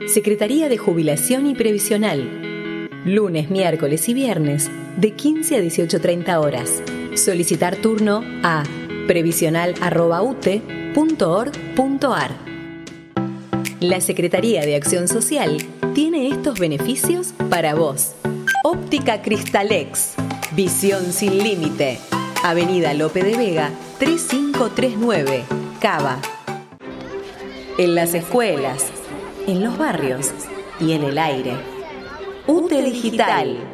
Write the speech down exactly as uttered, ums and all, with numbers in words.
Secretaría de Jubilación y Previsional. Lunes, miércoles y viernes de quince a dieciocho treinta horas. Solicitar turno a previsional arroba u t e punto org punto a r. La Secretaría de Acción Social tiene estos beneficios para vos. Óptica Cristalex. Visión sin límite. Avenida Lope de Vega, tres cinco tres nueve, Cava. En las escuelas, en los barrios y en el aire. U T E Digital.